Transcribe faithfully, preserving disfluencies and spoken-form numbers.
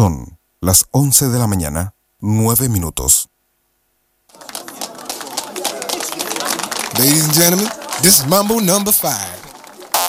Son las once de la mañana, nueve minutos. Ladies and gentlemen, this is Mambo number five.